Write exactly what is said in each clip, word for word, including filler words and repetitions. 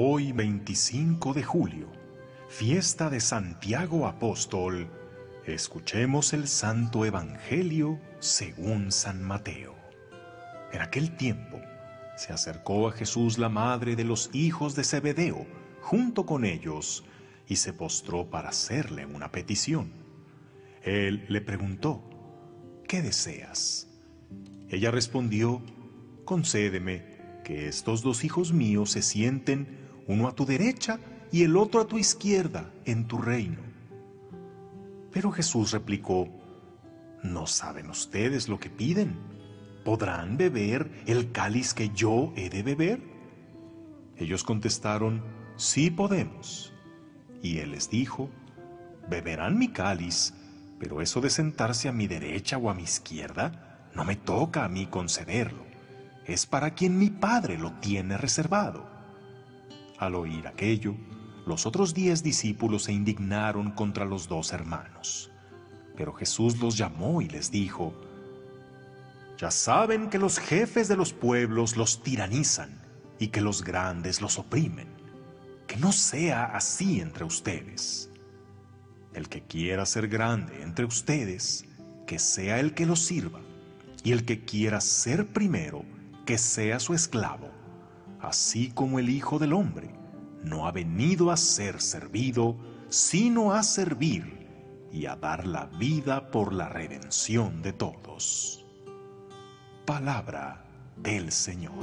Hoy veinticinco de julio, fiesta de Santiago Apóstol, escuchemos el Santo Evangelio según San Mateo. En aquel tiempo, se acercó a Jesús la madre de los hijos de Zebedeo, junto con ellos, y se postró para hacerle una petición. Él le preguntó, ¿qué deseas? Ella respondió, concédeme que estos dos hijos míos se sienten uno a tu derecha y el otro a tu izquierda en tu reino. Pero Jesús replicó, ¿no saben ustedes lo que piden? ¿Podrán beber el cáliz que yo he de beber? Ellos contestaron, sí podemos. Y él les dijo, beberán mi cáliz, pero eso de sentarse a mi derecha o a mi izquierda no me toca a mí concederlo. Es para quien mi Padre lo tiene reservado. Al oír aquello, los otros diez discípulos se indignaron contra los dos hermanos. Pero Jesús los llamó y les dijo, ya saben que los jefes de los pueblos los tiranizan y que los grandes los oprimen. Que no sea así entre ustedes. El que quiera ser grande entre ustedes, que sea el que los sirva, y el que quiera ser primero, que sea su esclavo, así como el Hijo del Hombre no ha venido a ser servido, sino a servir y a dar la vida por la redención de todos. Palabra del Señor.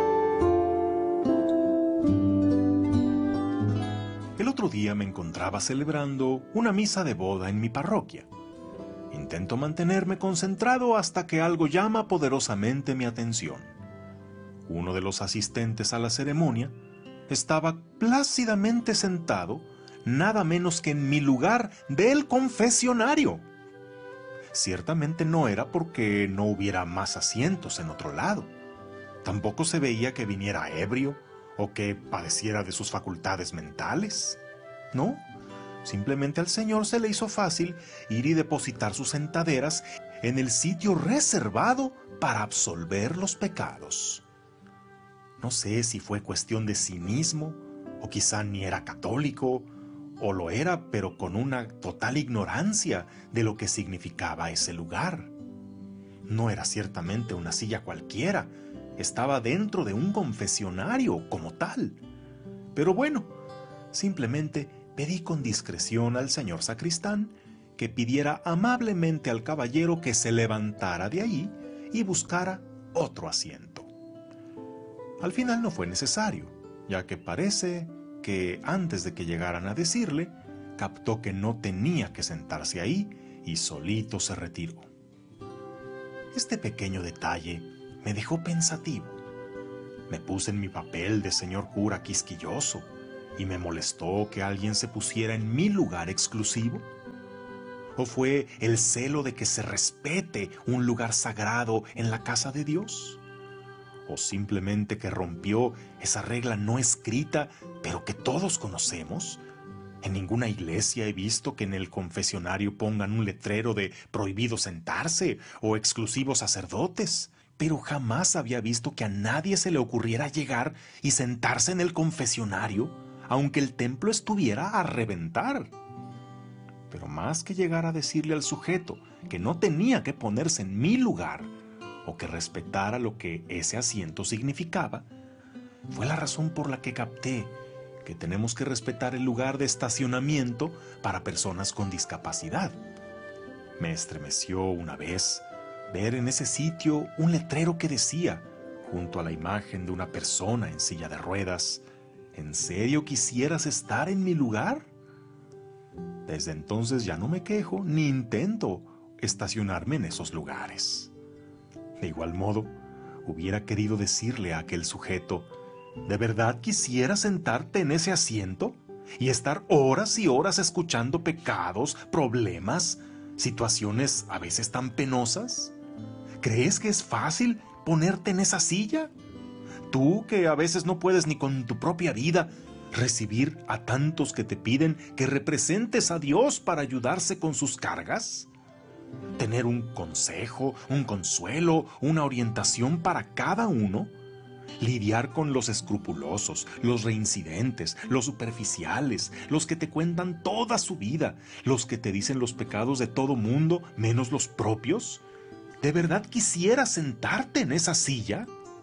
El otro día me encontraba celebrando una misa de boda en mi parroquia. Intento mantenerme concentrado hasta que algo llama poderosamente mi atención. Uno de los asistentes a la ceremonia estaba plácidamente sentado, nada menos que en mi lugar del confesionario. Ciertamente no era porque no hubiera más asientos en otro lado. Tampoco se veía que viniera ebrio o que padeciera de sus facultades mentales. No, simplemente al Señor se le hizo fácil ir y depositar sus sentaderas en el sitio reservado para absolver los pecados. No sé si fue cuestión de cinismo, o quizá ni era católico, o lo era, pero con una total ignorancia de lo que significaba ese lugar. No era ciertamente una silla cualquiera, estaba dentro de un confesionario como tal. Pero bueno, simplemente pedí con discreción al señor sacristán que pidiera amablemente al caballero que se levantara de ahí y buscara otro asiento. Al final no fue necesario, ya que parece que antes de que llegaran a decirle, captó que no tenía que sentarse ahí y solito se retiró. Este pequeño detalle me dejó pensativo. Me puse en mi papel de señor cura quisquilloso y me molestó que alguien se pusiera en mi lugar exclusivo. ¿O fue el celo de que se respete un lugar sagrado en la casa de Dios? ¿O simplemente que rompió esa regla no escrita, pero que todos conocemos? En ninguna iglesia he visto que en el confesionario pongan un letrero de prohibido sentarse o exclusivos sacerdotes, pero jamás había visto que a nadie se le ocurriera llegar y sentarse en el confesionario, aunque el templo estuviera a reventar. Pero más que llegar a decirle al sujeto que no tenía que ponerse en mi lugar, o que respetara lo que ese asiento significaba, fue la razón por la que capté que tenemos que respetar el lugar de estacionamiento para personas con discapacidad. Me estremeció una vez ver en ese sitio un letrero que decía, junto a la imagen de una persona en silla de ruedas, ¿en serio quisieras estar en mi lugar? Desde entonces ya no me quejo ni intento estacionarme en esos lugares. De igual modo, hubiera querido decirle a aquel sujeto, ¿de verdad quisieras sentarte en ese asiento y estar horas y horas escuchando pecados, problemas, situaciones a veces tan penosas? ¿Crees que es fácil ponerte en esa silla? Tú que a veces no puedes ni con tu propia vida recibir a tantos que te piden que representes a Dios para ayudarse con sus cargas. Tener un consejo, un consuelo, una orientación para cada uno lidiar con los escrupulosos, los reincidentes, los superficiales, los que te cuentan toda su vida, los que te dicen los pecados de todo mundo menos los propios? ¿De verdad quisieras sentarte en esa silla?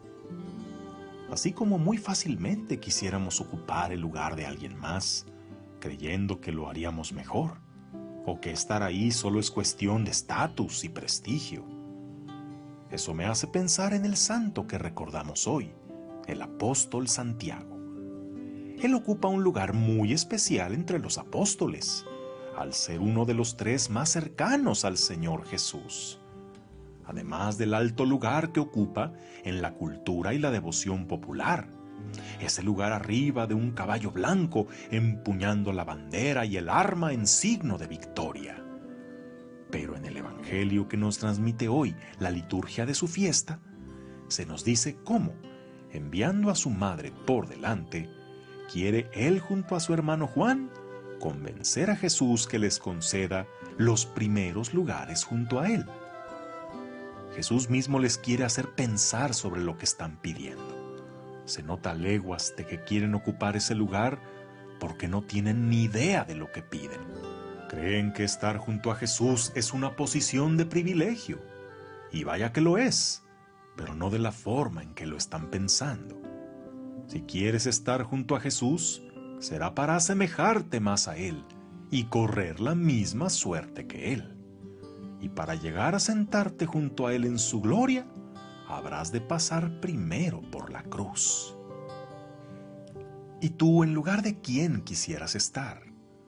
Así como muy fácilmente quisiéramos ocupar el lugar de alguien más, creyendo que lo haríamos mejor, o que estar ahí solo es cuestión de estatus y prestigio. Eso me hace pensar en el santo que recordamos hoy, el apóstol Santiago. Él ocupa un lugar muy especial entre los apóstoles, al ser uno de los tres más cercanos al Señor Jesús. Además del alto lugar que ocupa en la cultura y la devoción popular. Ese lugar arriba de un caballo blanco, empuñando la bandera y el arma en signo de victoria. Pero en el Evangelio que nos transmite hoy la liturgia de su fiesta, se nos dice cómo, enviando a su madre por delante, quiere él junto a su hermano Juan convencer a Jesús que les conceda los primeros lugares junto a él. Jesús mismo les quiere hacer pensar sobre lo que están pidiendo. Se nota a leguas de que quieren ocupar ese lugar porque no tienen ni idea de lo que piden. Creen que estar junto a Jesús es una posición de privilegio. Y vaya que lo es, pero no de la forma en que lo están pensando. Si quieres estar junto a Jesús, será para asemejarte más a Él y correr la misma suerte que Él. Y para llegar a sentarte junto a Él en su gloria, habrás de pasar primero por la cruz. ¿Y tú en lugar de quién quisieras estar?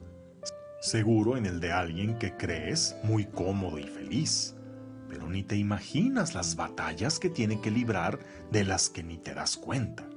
Seguro en el de alguien que crees muy cómodo y feliz, pero ni te imaginas las batallas que tiene que librar de las que ni te das cuenta.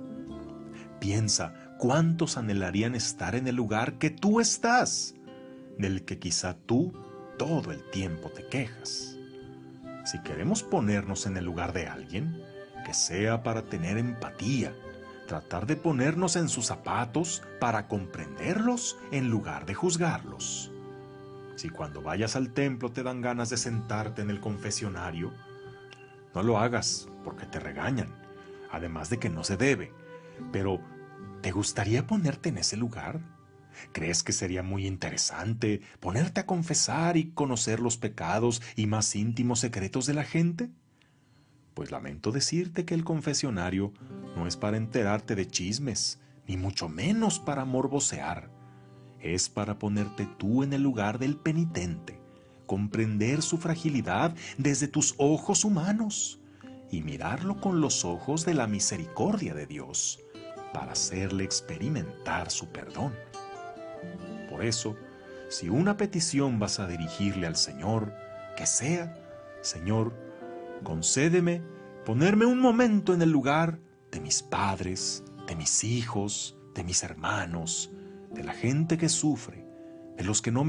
Piensa cuántos anhelarían estar en el lugar que tú estás, del que quizá tú todo el tiempo te quejas. Si queremos ponernos en el lugar de alguien, que sea para tener empatía, tratar de ponernos en sus zapatos para comprenderlos en lugar de juzgarlos. Si cuando vayas al templo te dan ganas de sentarte en el confesionario, no lo hagas porque te regañan, además de que no se debe. Pero, ¿te gustaría ponerte en ese lugar? ¿Crees que sería muy interesante ponerte a confesar y conocer los pecados y más íntimos secretos de la gente? Pues lamento decirte que el confesionario no es para enterarte de chismes, ni mucho menos para morbosear. Es para ponerte tú en el lugar del penitente, comprender su fragilidad desde tus ojos humanos y mirarlo con los ojos de la misericordia de Dios, para hacerle experimentar su perdón. Por eso, si una petición vas a dirigirle al Señor, que sea: Señor, concédeme ponerme un momento en el lugar de mis padres, de mis hijos, de mis hermanos, de la gente que sufre, de los que no me